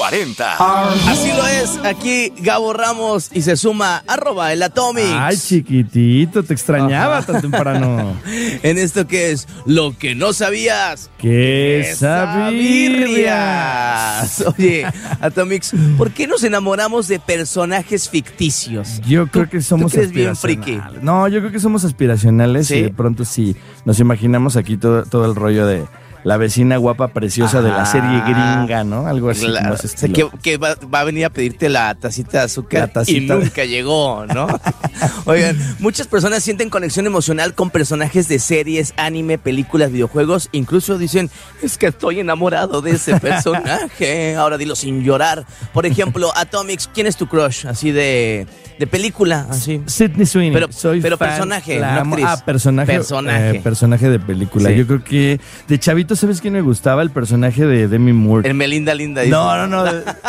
40. Así lo es, aquí Gabo Ramos y se suma @elatomics. Ay, chiquitito, te extrañaba tan temprano. En esto que es lo que no sabías. ¡Qué sabirrias! Oye, Atomics, ¿por qué nos enamoramos de personajes ficticios? Yo creo que somos ¿tú crees bien aspiracionales. friki? No, yo creo que somos aspiracionales. ¿Sí? Y de pronto sí nos imaginamos aquí todo el rollo de la vecina guapa preciosa de la serie gringa, ¿no? Algo así Claro, como ese o sea, estilo. que va a venir a pedirte la tacita de azúcar La tacita y nunca llegó, ¿no? Oigan, muchas personas sienten conexión emocional con personajes de series, anime, películas, videojuegos. Incluso dicen, es que estoy enamorado de ese personaje. Ahora dilo sin llorar. Por ejemplo, Atomics, ¿quién es tu crush? Así de película, así. Sydney Sweeney. Pero Soy fan, personaje, la no amo. actriz. Personaje. Personaje de película. Sí. Yo creo que de chavito, ¿sabes quién me gustaba? El personaje de Demi Moore. El Melinda Linda. No.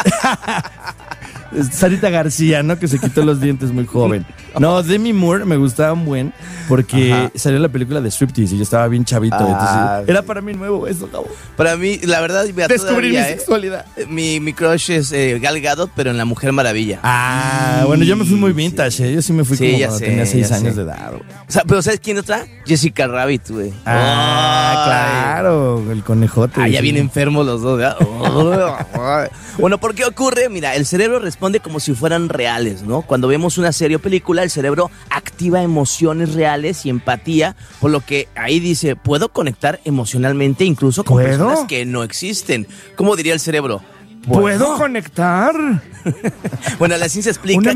Sarita García, ¿no? Que se quitó los dientes muy joven. No, Demi Moore me gustaba un buen porque salió la película de Striptease y yo estaba bien chavito. Entonces, era para mí nuevo eso, Gabo. Para mí, la verdad, Descubrí mi sexualidad. Mi crush es Gal Gadot, pero en La Mujer Maravilla. Bueno, yo me fui muy vintage, ¿eh? Yo sí me fui como cuando tenía 6 años de edad, güey. O sea, pero ¿sabes quién otra? Jessica Rabbit, güey. Claro, el conejote. Ya bien enfermos los dos, ¿verdad? Bueno, ¿por qué ocurre? Mira, el cerebro responde como si fueran reales, ¿no? Cuando vemos una serie o película, el cerebro activa emociones reales y empatía, por lo que ahí dice, puedo conectar emocionalmente incluso con personas que no existen. ¿Cómo diría el cerebro? ¿Puedo conectar? Bueno, la ciencia explica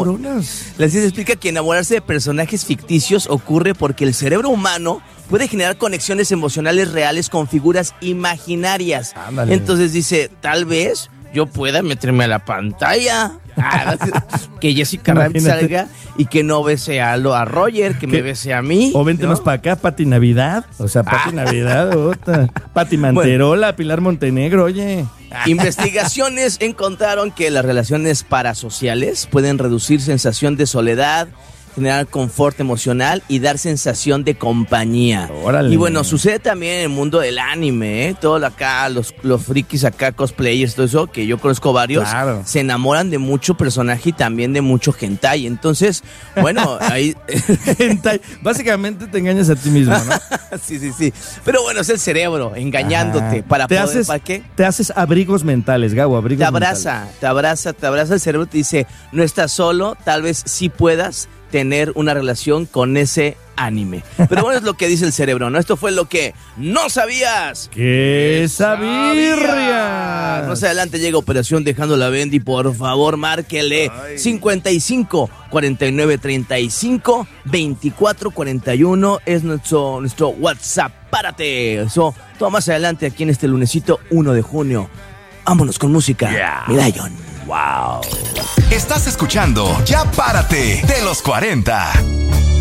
que enamorarse de personajes ficticios ocurre porque el cerebro humano puede generar conexiones emocionales reales con figuras imaginarias. Ándale. Entonces dice, tal vez yo pueda meterme a la pantalla, que Jessica Rabbit salga y que no bese a Roger, que me bese a mí. O vente más para acá, Pati Navidad. O sea, Pati Navidad, Pati Manterola, Pilar Montenegro, oye. Investigaciones encontraron que las relaciones parasociales pueden reducir sensación de soledad, generar confort emocional y dar sensación de compañía. Órale. Y bueno, sucede también en el mundo del anime, ¿eh? Todo acá, los frikis acá, cosplayers, todo eso, que yo conozco varios, se enamoran de mucho personaje y también de mucho hentai. Entonces, bueno, ahí... hentai. Básicamente te engañas a ti mismo, ¿no? Sí. Pero bueno, es el cerebro engañándote para poder... ¿Para qué? Te haces abrigos mentales, Gabo, te abraza el cerebro, te dice, no estás solo, tal vez sí puedas tener una relación con ese anime. Pero bueno, es lo que dice el cerebro, ¿no? Esto fue lo que no sabías. ¡Qué sabirria! Más adelante llega Operación Dejando la Bendy. Por favor, márquele 55 49 35 24 41 es nuestro WhatsApp. Párate. Eso, todo más adelante aquí en este lunesito 1 de junio. Vámonos con música. Lion. Wow. Estás escuchando Ya Párate de los 40.